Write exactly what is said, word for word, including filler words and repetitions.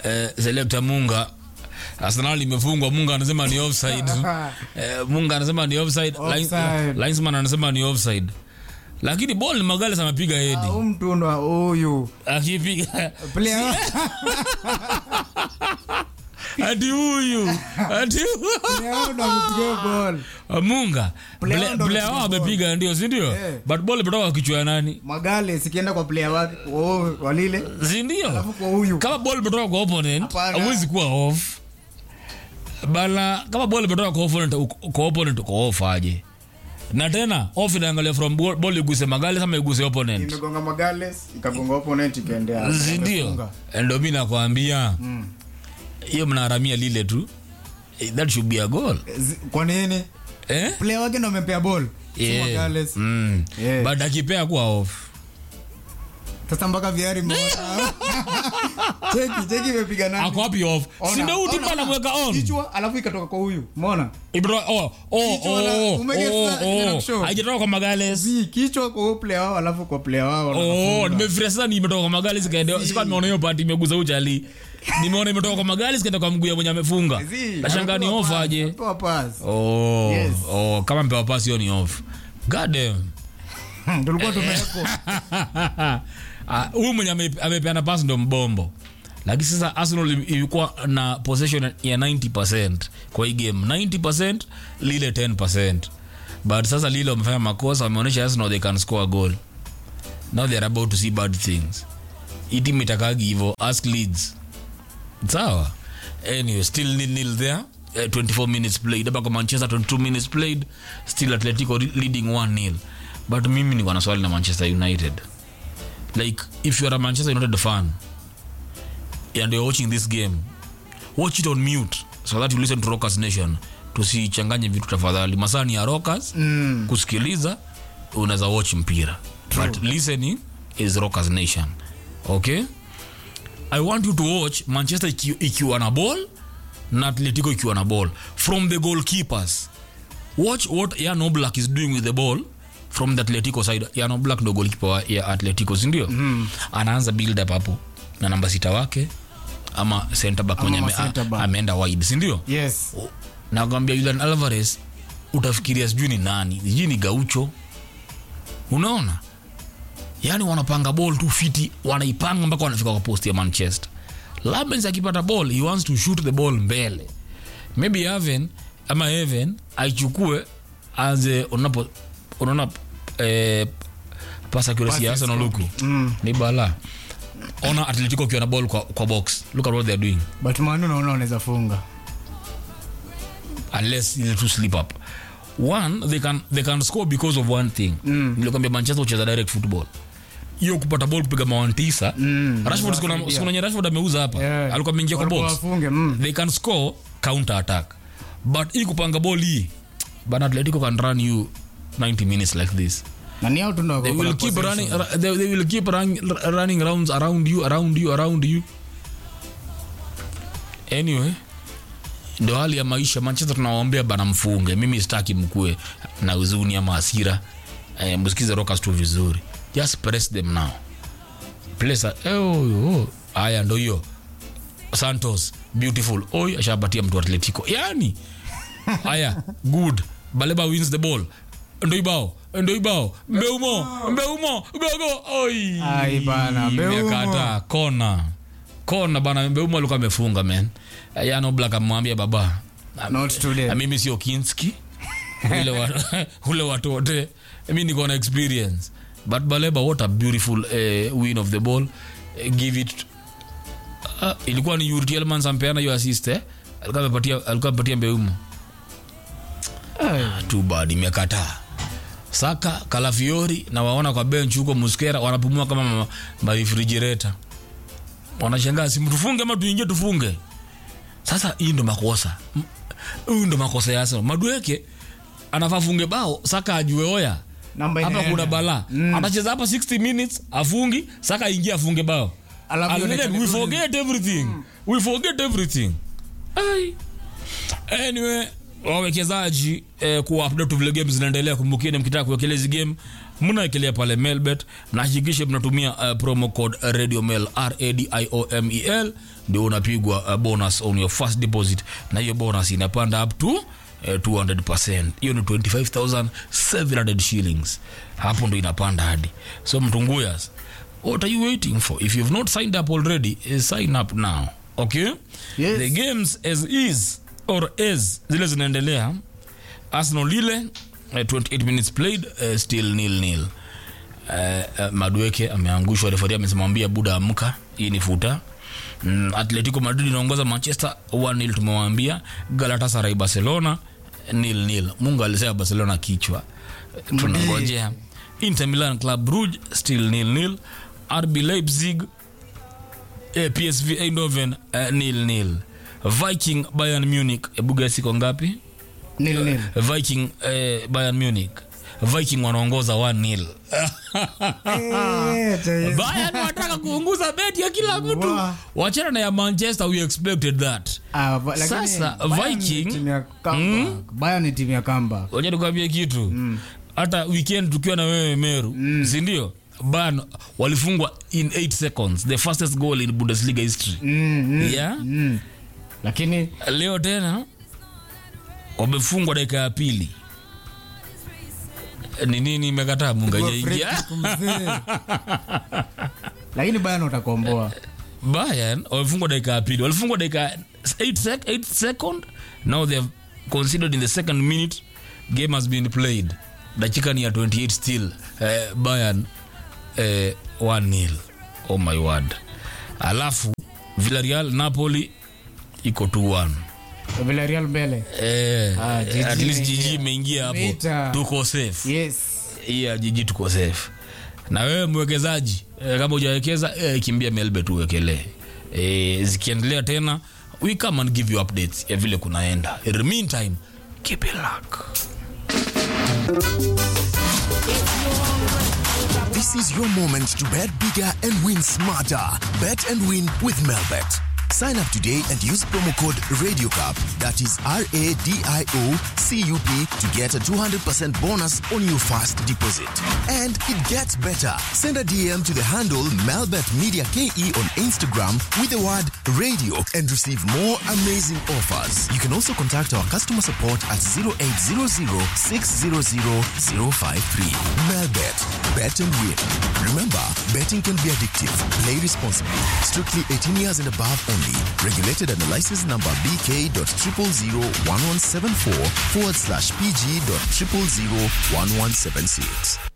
eh, selector Munga Arsenal imefungwa, Munga anasema ni offside. eh, Munga anasema ni offside, offside. Linesman anasema ni offside. Lakini ball Magalhaes amepiga head. Ah, mtu ndo huyu. Akipiga player. Ati huyu. Ati player ndo amepiga ball. Munga. Player wao amepiga ndio, si ndio? Yeah. But ball imetoka kichwa nani? Magalhaes sikienda kwa player wake. Oh, walile. Si ndio? Alafu kwa huyu. Kama ball imetoka kwa opponent, hauwezi kuwa off. Bala kama ball imetoka kwa opponent, kwa opponent kwa off aje. Na tena off inaangalia from ball, ball iguse Magalhaes ama iguse opponent. Imegonga Magalhaes, ikagonga opponent ikaendea. Ndio. Ndio mimi nakwambia. Mm. Hiyo mnaharamia lile tu. That should be a goal. Kwa nini? Eh? Player wake ndo amempea ball. Yeah. Si Magalhaes. Mm. Yeah. But akipea kwa off. Sasa mpaka viari mbona. Cheki, cheki imepiga nani? Ako wapi off? Si ndio huyu tipa anamweka on. Kichwa alafu ikatoka kwa huyu. Umeona? Ibro oh oh oh. Haijatoka kwa Magalhaes. Si kichwa kwa player wao alafu kwa player wao. Oh, nimefresh sana imetoka kwa Magalhaes kaenda. Sikuwa nimeona hiyo part imeguza ujali. Nimeona imetoka kwa Magalhaes kaenda kwa mguu ya mwenye amefunga. Nashangaa ni off aje. Mpewa pass. Oh. Yes. Oh, kama mpewa pass hiyo ni off. God damn. Tulikuwa tumeko. Huyu mwenye amepeana pass ndo mbombo. Lakini sasa Arsenal ilikuwa na possession ya ninety percent kwa hii game. ninety percent Lille ten percent. But sasa Lille wamefanya makosa, wameonyesha Arsenal they can score a goal. Now they are about to see bad things. Hii team itakagi hivyo, ask Leeds. Sawa. Anyway, still nil nil there. Uh, twenty-four minutes played. Abako Manchester twenty-two minutes played. Still Atletico leading one nil. But mimi niko na swali na Manchester United. Like if you are a Manchester United fan and you're watching this game, watch it on mute so that you listen to Rockers Nation. Tusichanganye vitu tafadhali. Masani ya Rockers mm. kusikiliza unaweza watch mpira. True. But listening is Rockers Nation. Okay? I want you to watch Manchester ikiwa na ball na Atletico ikiwa na ball from the goalkeepers. Watch what Jan Oblak is doing with the ball from the Atletico side. Jan Oblak ndo goalkeeper ya Atletico, si ndio? Mm. Anaanza build up hapo na namba sita wake ama center back mwenye ameenda wide, si ndio? Yes. Na nakwambia Julian Alvarez utafikiria sijui ni nani? Sijui ni Gaucho. Unaona? Yani wanapanga ball tu fiti, wanaipanga mpaka wanafika kwa post ya Manchester. Labens akipata ball, he wants to shoot the ball mbele. Maybe Haven ama Haven aichukue anze unapo unaona eh pasa accuracy ya Arsenal luku. Mm. Ni bala. Ona Atletico kiona ball kwa, kwa box. Look at what they are doing. But Man unaona wanaweza funga. Unless they to slip up. One, they can they can score because of one thing. Mm. Nilikwambia Manchester ucheza direct football. Hiyo kupata ball kupiga mawani tisa. Mm. Rashford sikuna sikuna Rashford ameuza hapa. Yeah. Alikuwa ameingia kwa box. Mm. They can score counter attack. But hii kupanga ball hii, but Atletico can run you ninety minutes like this. Nani hao tunao they will keep running they, they will keep run, running rounds around you around you around you. Anyway, ndio hali ya maisha. Manchester tunawaombea bana mfunge. Mimi sitaki mkue na huzuni ama hasira. Eh, msikize Rockers tu vizuri. Just press them now. Place oh oh. Aya ndio hiyo. Santos beautiful. Oi ashapatia mtu Atletico. Yani aya good. Baleba wins the ball. Ndio ibao. Ndio ibao. Mbeumo, Mbeumo, go go. Oi. Ai bana, Mbeumo. Kata kona. Kona bana, Mbeumo alikuwa amefunga man. Jan Oblak amwambia baba. Not today. Mimi sio Kinski. Ule wa ule watu wote. Mimi niko na experience. But Baleba, what a beautiful uh, win of the ball. Uh, give it uh, ilikuwa ni Yuri Tielemans ampeana hiyo assist eh. Alikuwa amepatia alikuwa amepatia Mbeumo. Ah, too bad imekataa. Saka, Calafiori na waona kwa bench huko Muskera wanapumua kama ma, ma refrigerator. Wanashangaa si mtufunge ama tuingie tufunge. Sasa hii ndo makosa. Hii ndo makosa ya Arsenal. Madueke anafaa funge bao, Saka ajue oya. Hapa kuna bala. Mm. Atacheza hapa sixty minutes afungi, Saka ingia afunge bao. Alafu we forget everything. Mm. We forget everything. Ai. Anyway, wawekezaji eh, ku update vile games zinaendelea. Kumbukeni mkitaka kuwekeleza game mnaekelea pale Melbet na hakikisha mnatumia uh, promo code Radio Mel R A D I O M E L ndio unapigwa uh, bonus on your first deposit, na hiyo bonus inapanda up to uh, two hundred percent. Hiyo ni twenty-five thousand seven hundred shillings. Hapo ndio inapanda hadi. So mtunguyas, what are you waiting for? If you've not signed up already, uh, sign up now. Okay? Yes. The games as is or as zile zinaendelea. Arsenal lile uh, twenty-eight minutes played, uh, still nil nil. Uh, uh, Madueke ameangushwa, referee amesimwambia buda amka, hii ni futa. Mm, Atletico Madrid inaongoza Manchester one nil, tumemwambia. Galatasaray Barcelona nil nil. Mungu alisema Barcelona kichwa. Tunangojea. Inter Milan Club Brugge still nil nil. R B Leipzig eh, P S V Eindhoven uh, nil nil. Viking Bayern Munich, ebuga siko ngapi? Nil nil. Viking eh, Bayern Munich. Viking wanaongoza one nil. Bayern wanataka kuunguza beti ya kila mtu. Wow. Wachana na ya Manchester, we expected that. Ah, sasa Viking mm, Bayern ni timu ya kamba. Wacha tukwambie kitu. Hata mm. weekend tukiwa na wewe Meru, mm. si ndio? Bayern walifungwa in eight seconds, the fastest goal in Bundesliga history. Mm, mm, yeah? Mm. Lakini leo tena wamefungwa dakika ya pili. Ni nini imekataa Mungu hajaingia. Lakini Bayern watakomboa. Bayern wamefungwa dakika ya pili. Walifungwa dakika eight sec eight second. Now they have considered in the second minute. Game has been played. Dakika ni ya twenty-eight still. Uh, Bayern uh, one nil. Oh my word. Alafu Villarreal Napoli iko two one. Villarreal mbele. Eh, ah, Gigi, at least Gigi imeingia hapo. Tuko safe. Yes. Yeah, Gigi tuko safe. Na wewe mwekezaji, eh, kama hujawekeza eh, kimbia Melbet uwekelee. Eh, zikiendelea tena we come and give you updates ya vile kunaenda. In the meantime, keep it luck. This is your moment to bet bigger and win smarter. Bet and win with Melbet. Sign up today and use promo code RadioCup, that is R A D I O C U P, to get a two hundred percent bonus on your first deposit. And it gets better. Send a D M to the handle Melbet Media K E on Instagram with the word radio and receive more amazing offers. You can also contact our customer support at zero eight zero zero six zero zero zero five three. Melbet. Bet and win. Remember, betting can be addictive. Play responsibly. Strictly eighteen years and above only. Regulated under license number B K dot zero zero zero one one seven four forward slash P G dot zero zero zero one one seven six.